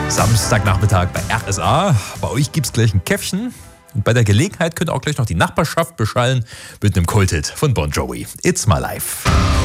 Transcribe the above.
Samstagnachmittag bei RSA. Bei euch gibt's gleich ein Käffchen. Und bei der Gelegenheit könnt ihr auch gleich noch die Nachbarschaft beschallen mit einem Kulthit von Bon Jovi. It's My Life.